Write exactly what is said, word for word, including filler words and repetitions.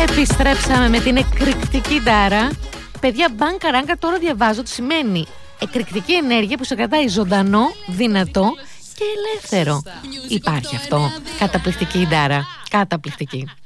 Επιστρέψαμε με την εκρηκτική Ντάρα. Παιδιά, μπάνκα ράγκα, τώρα διαβάζω ότι σημαίνει εκρηκτική ενέργεια που σε κρατάει ζωντανό, δυνατό και ελεύθερο. Υπάρχει αυτό. Καταπληκτική Ντάρα. Καταπληκτική.